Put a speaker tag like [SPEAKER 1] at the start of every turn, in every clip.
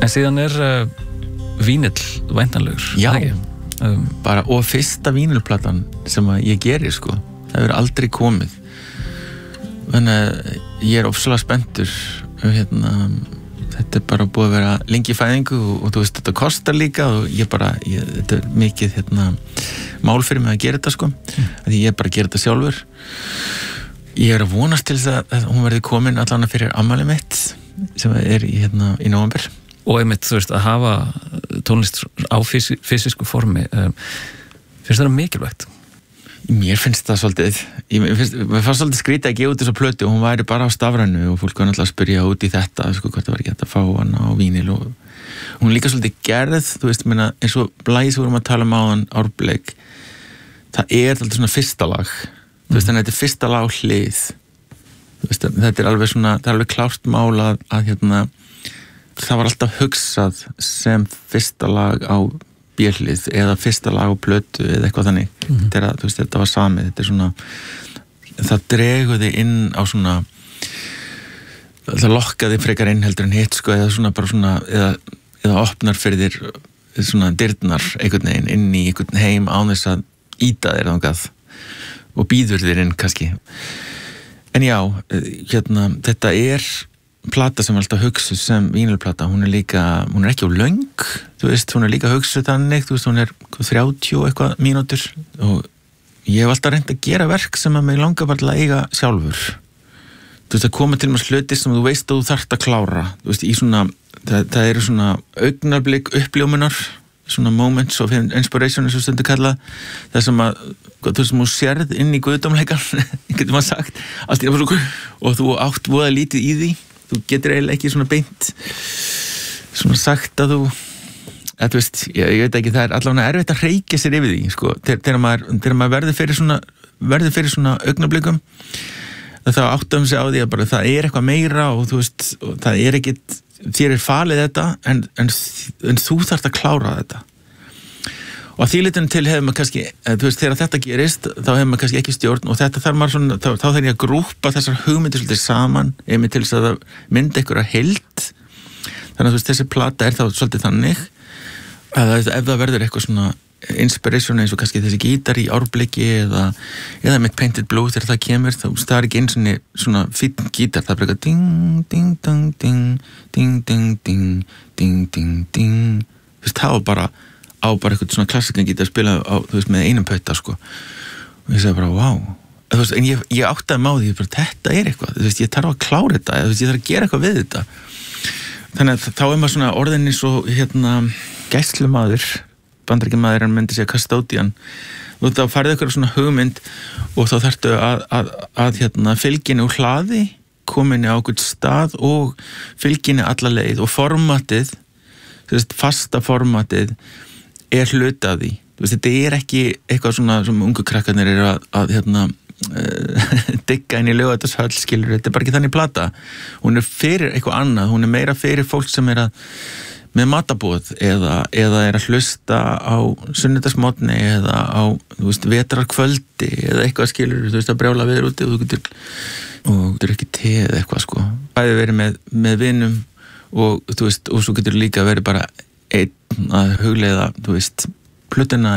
[SPEAKER 1] En síðan vínill væntanlegur.
[SPEAKER 2] Já, bara og fyrsta vínilplatan sem að ég geri sko, það hefur aldrei komið. Þannig að ég ofsalega spenntur þetta bara búið að vera lengi í fæðingu og þú veist, þetta kostar líka og þetta mikið mál fyrir mig að gera þetta sko, því ég bara gera þetta sjálfur. Ég að vonast til þess að hún verði komin allan fyrir afmæli mitt sem í nóvember.
[SPEAKER 1] Og einmitt, þú veist, að hafa tónlist á fysisku formi, finnst það mikilvægt?
[SPEAKER 2] Mér finnst það svolítið, mér fannst svolítið skrítið að gefa út þessa plötu og hún væri bara á stafrænu og fólk var náttúrulega að spyrja út í þetta, sko, hvort það var ekki hægt að fá hana á vínil og hún líka svolítið gerð, þú veist, eins og lagið sem vorum að tala áðan, Árbleik, það alltaf svona fyrsta lag, þú veist, þannig að þetta fyrsta lag á hlið, þú veist, þetta alveg svona, það alveg klárt mál að það var alltaf hugsað sem fyrsta lag á björlið eða fyrsta lag á plötu eða eitthvað þannig. Þegar, þú veist, þetta var samið, þetta svona, það dreguði inn á svona, það lokkaði frekar inn heldur en hitt, sko, eða svona bara svona, eða opnar fyrir þér svona dyrnar einhvern veginn inn í einhvern heim án þess að íta þér þangað og býður þér inn kannski. En já, þetta plata sem alltaf hugsuð sem vínilplata, hún er ekki á löng, þú veist, hún er líka hugsuð þannig, þú veist, hún 30 og eitthvað mínútur og ég hef alltaf reynt að gera verk sem að mig langar bara til að eiga sjálfur. Þú veist, að koma til með hluti sem þú veist að þú þarft að klára, þú veist, í svona, það eru svona augnablik uppljómunar, svona moments of inspiration, eins og stundu kalla, það sem að, þú veist, þú sérð inn í guðdómleikan, getur maður sagt, allt í og þú átt voða lítið í því. Þú getur eiginlega ekki svona beint svona sagt að þú veist, ég veit ekki, það allavega erfitt að reykja sér yfir því, sko, þegar maður verður fyrir svona augnablikum, þá áttum sig á því að bara það eitthvað meira og þú veist, og það ekkit, þér falið þetta, en þú þarft að klára þetta. Og að því litinu til hefur maður kannski, þú veist, þegar þetta gerist, þá hefur maður kannski ekki stjórn og þetta þarf maður svona, þá þarf ég að grúppa þessar hugmyndir svolítið saman, einmitt til þess að það myndi einhverja heild. Þannig að þú veist, þessi plata þá svolítið þannig, að ef það verður eitthvað svona inspiration eins og kannski þessi gítar í Árbleiki eða með Painted Blue þegar það kemur, það ekki eins svona fínn gítar, það eitthvað ding, ding, ding, ding, ding, ding, ding, ding, ding, ding, þú veist, það var bara eitthvað svona klassikan gítar spila þú veist, með einum pötta, sko. Og ég sagði bara, wow. Þú veist, en ég áttaði á því, þetta eitthvað, þú veist, ég þarf að klára þetta, þú veist, ég þarf að gera eitthvað við þetta. Þannig að þá maður svona orðinni svo, gæslumaður, bandaríkjamaður, hann myndi segja custodian, og þá færði eitthvað svona hugmynd og þá þarftu að fylginni úr hlaði, kominni á eitthvað stað og fylginni alla leið og formatið, þú veist, fasta formatið hluta af því. Þú veist, þetta ekki eitthvað svona sem ungu krakkarnir að digga inn í Laugardalshöll, skilur, þetta bara ekki þannig plata. Hún fyrir eitthvað annað, hún meira fyrir fólk sem með matabóð eða að hlusta á sunnudagsmorgni eða á, þú veist, vetrarkvöldi eða eitthvað, skilur, þú veist, að brjála við úti og þú getur ekki te eða eitthvað, sko. Bæði verið með vinum og þú veist, og svo getur líka verið bara einn að hugleiða, þú veist, plötuna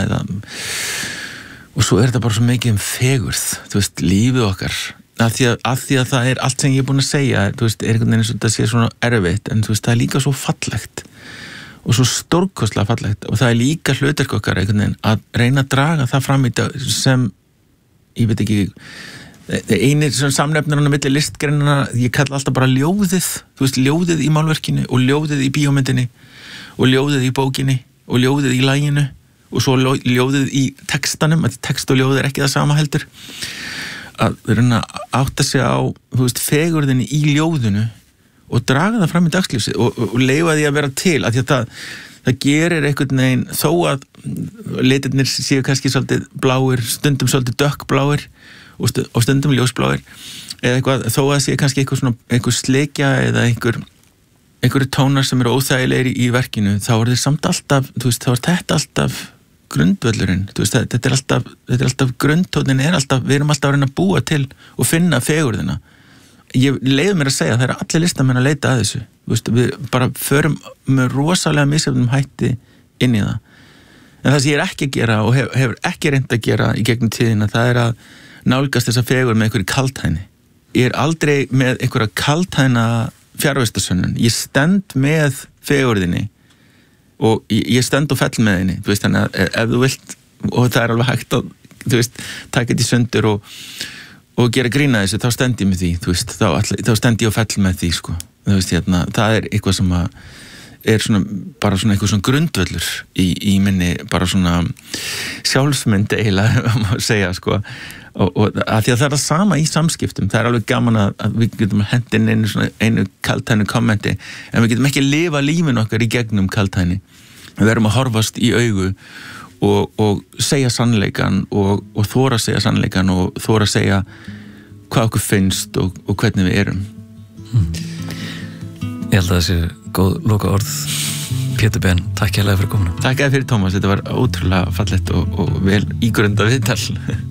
[SPEAKER 2] og svo þetta bara svo mikið fegurð, þú veist, lífið okkar af því að það allt sem ég búin að segja, þú veist, einhvern veginn þetta sé svona erfitt, en þú veist, það líka svo fallegt og svo stórkostlega fallegt og það líka hlutverk okkar einhvern veginn að reyna að draga það fram í dag sem, ég veit ekki, einir samnefnir milli listgreinana, ég kalla alltaf bara ljóðið, þú veist, ljóðið í málverkinu og ljóðið í bíómyndinni og ljóðið í bókinni og ljóðið í laginu og svo ljóðið í textanum, að text og ljóð ekki það sama heldur, að reyna að átta sig á, þú veist, fegurðinni í ljóðinu og draga það fram í dagslífsins og leyfa því að vera til, að því að það gerir einhvern veginn, þó að litirnir séu kannski svolítið bláir, stundum svolítið dökkbláir og stundum ljósbláir eða eitthvað, þó að sé kannski einhver sleikja eða einhverju tónar sem eru óþægilegir í verkinu, þá þeir samt alltaf, þú veist, þá þetta alltaf grundvöllurinn, þú veist, þetta er alltaf grundtónin alltaf, við erum alltaf að reyna að búa til og finna fegurðina. Ég leiði mér að segja, það allir listamenn að leita að þessu, við bara förum með rosalega misjöfnum hætti inn í það. En það sem ég ekki að gera og hefur ekki reynt að gera í gegnum tíðina, það að nálgast þessa fegur með einhverju kaldhæðni. Ég aldrei með einhverja kaldhæðna fjarvistarsönnun. Ég stend með fegurðinni og ég stend og fell með henni, þannig að ef þú vilt, og það alveg hægt að, taka þetta í sundur og gera grína þessu, þá stend ég með því, þá stend ég og fell með því, sko. Það eitthvað sem bara svona eitthvað svona grundvöllur í minni, bara svona sjálfsmynd eiginlega, má segja, sko. Og að því að það það sama í samskiptum, það alveg gaman að við getum hendin einu kaldhæðnu kommenti, en við getum ekki að lifa lífinu okkar í gegnum kaldhæðni. Við verðum að horfast í augu og segja sannleikan og þora að segja sannleikan og þora að segja hvað okkur finnst og hvernig við erum.
[SPEAKER 1] Ég held að þessi góð loka orð. Pétur Ben, takk hérlega fyrir komuna.
[SPEAKER 2] Takk fyrir, Tómas, þetta var ótrúlega fallegt og vel ígrundað viðtal.